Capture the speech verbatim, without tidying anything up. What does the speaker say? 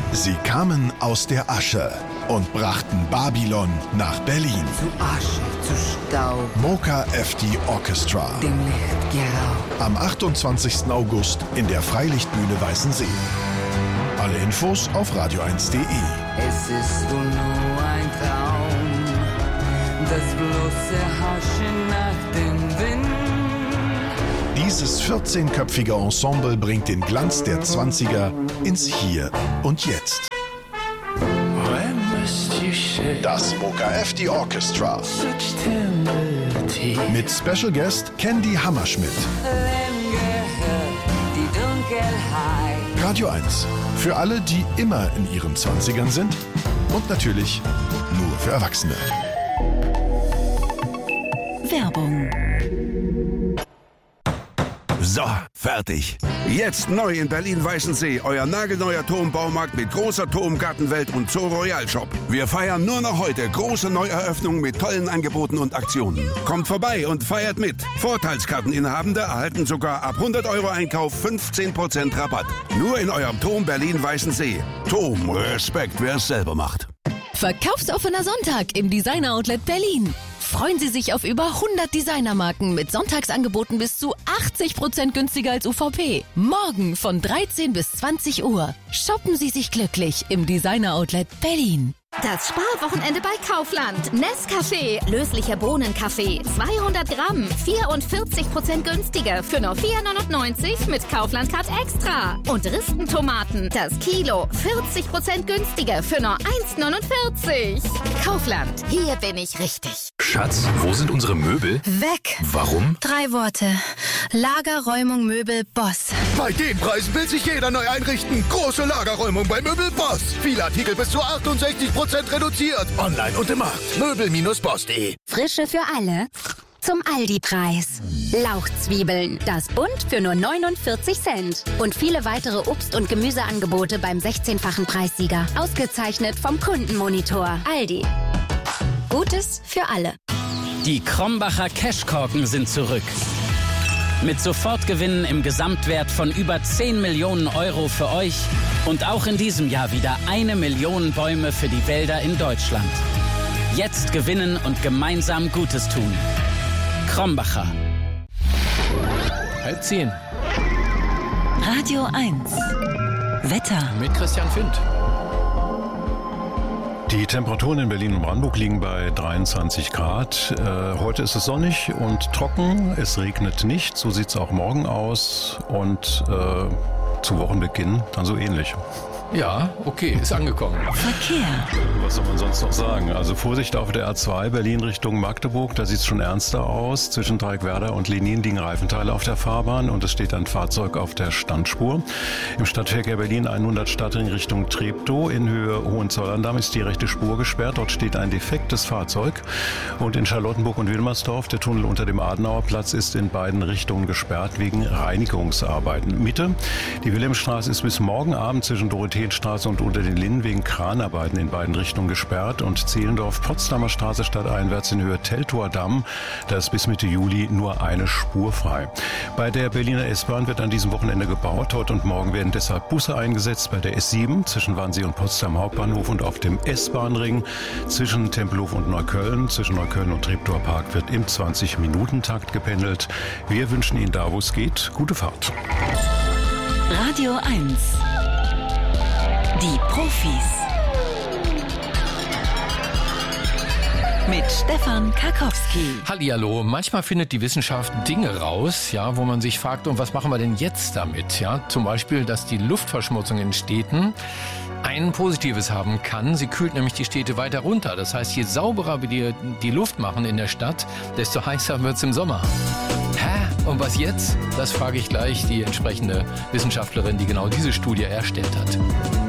Sie kamen aus der Asche und brachten Babylon nach Berlin. Zu Asche, zu Staub. Mocha F D Orchestra. Dem Licht geraubt. Am achtundzwanzigsten August in der Freilichtbühne Weißensee. Alle Infos auf radio eins punkt de. Es ist wohl nur ein Traum, das bloße Haschen nach dem Wind. Dieses vierzehnköpfige Ensemble bringt den Glanz der Zwanziger ins Hier und Jetzt. Das Mocha F D Orchestra. Mit Special Guest Candy Hammerschmidt. Radio eins. Für alle, die immer in ihren Zwanzigern sind. Und natürlich nur für Erwachsene. Werbung. So, fertig. Jetzt neu in Berlin-Weißensee, euer nagelneuer Turmbaumarkt mit großer Turmgartenwelt und Zoo Royal Shop. Wir feiern nur noch heute große Neueröffnungen mit tollen Angeboten und Aktionen. Kommt vorbei und feiert mit. Vorteilskarteninhabende erhalten sogar ab hundert Euro Einkauf fünfzehn Prozent Rabatt. Nur in eurem Turm Berlin-Weißensee. Turm, Respekt, wer es selber macht. Verkaufsoffener Sonntag im Designer Outlet Berlin. Freuen Sie sich auf über hundert Designermarken mit Sonntagsangeboten bis zu achtzig Prozent günstiger als U V P. Morgen von dreizehn bis zwanzig Uhr. Shoppen Sie sich glücklich im Designer Outlet Berlin. Das Sparwochenende bei Kaufland. Nescafé, löslicher Bohnenkaffee, zweihundert Gramm, vierundvierzig Prozent günstiger für nur vier neunundneunzig mit Kaufland Card Extra. Und Ristentomaten, das Kilo, vierzig Prozent günstiger für nur eins neunundvierzig. Kaufland, hier bin ich richtig. Schatz, wo sind unsere Möbel? Weg. Warum? Drei Worte. Lagerräumung Möbel Boss. Bei den Preisen will sich jeder neu einrichten. Große Lagerräumung bei Möbel Boss. Viele Artikel bis zu achtundsechzig Prozent reduziert. Online und im Markt. Möbel Boss punkt de. Frische für alle. Zum Aldi-Preis. Lauchzwiebeln, das Bund für nur neunundvierzig Cent. Und viele weitere Obst- und Gemüseangebote beim sechzehnfachen Preissieger. Ausgezeichnet vom Kundenmonitor. Aldi. Gutes für alle. Die Krombacher Cashkorken sind zurück. Mit Sofortgewinnen im Gesamtwert von über zehn Millionen Euro für euch und auch in diesem Jahr wieder eine Million Bäume für die Wälder in Deutschland. Jetzt gewinnen und gemeinsam Gutes tun. Krombacher. Halb zehn. Radio eins. Wetter. Mit Christian Findt. Die Temperaturen in Berlin und Brandenburg liegen bei dreiundzwanzig Grad. Äh, heute ist es sonnig und trocken. Es regnet nicht. So sieht es auch morgen aus. Und äh, zu Wochenbeginn dann so ähnlich. Ja, okay, ist angekommen. Verkehr. Was soll man sonst noch sagen? Also Vorsicht auf der A zwei, Berlin Richtung Magdeburg. Da sieht es schon ernster aus. Zwischen Dreieckwerder und Lenin liegen Reifenteile auf der Fahrbahn und es steht ein Fahrzeug auf der Standspur. Im Stadtverkehr Berlin hundert Stadtring Richtung Treptow. In Höhe Hohenzollern-Damm ist die rechte Spur gesperrt. Dort steht ein defektes Fahrzeug. Und in Charlottenburg und Wilmersdorf, der Tunnel unter dem Adenauerplatz ist in beiden Richtungen gesperrt wegen Reinigungsarbeiten. Mitte, die Wilhelmstraße ist bis morgen Abend zwischen Dorotheenstraße und unter den Linden wegen Kranarbeiten in beiden Richtungen gesperrt und Zehlendorf-Potsdamer Straße stadteinwärts in Höhe Teltower Damm, da ist bis Mitte Juli nur eine Spur frei. Bei der Berliner S-Bahn wird an diesem Wochenende gebaut. Heute und morgen werden deshalb Busse eingesetzt bei der S sieben zwischen Wannsee und Potsdam Hauptbahnhof und auf dem S-Bahn-Ring zwischen Tempelhof und Neukölln. Zwischen Neukölln und Treptower Park wird im zwanzig-Minuten-Takt gependelt. Wir wünschen Ihnen da, wo es geht, gute Fahrt. Radio eins. Die Profis. Mit Stefan Karkowski. Hallihallo. Manchmal findet die Wissenschaft Dinge raus, ja, wo man sich fragt, und was machen wir denn jetzt damit? Ja, zum Beispiel, dass die Luftverschmutzung in Städten ein Positives haben kann. Sie kühlt nämlich die Städte weiter runter. Das heißt, je sauberer wir die, die Luft machen in der Stadt, desto heißer wird es im Sommer. Hä? Und was jetzt? Das frage ich gleich die entsprechende Wissenschaftlerin, die genau diese Studie erstellt hat.